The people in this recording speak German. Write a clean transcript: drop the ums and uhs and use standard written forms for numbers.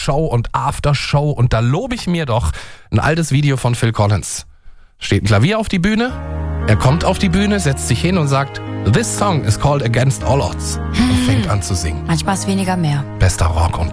Show und Aftershow und da lobe ich mir doch ein altes Video von Phil Collins. Steht ein Klavier auf die Bühne, er kommt auf die Bühne, setzt sich hin und sagt, "This song is called Against All Odds" und fängt an zu singen. Manchmal ist weniger mehr. Bester Rock und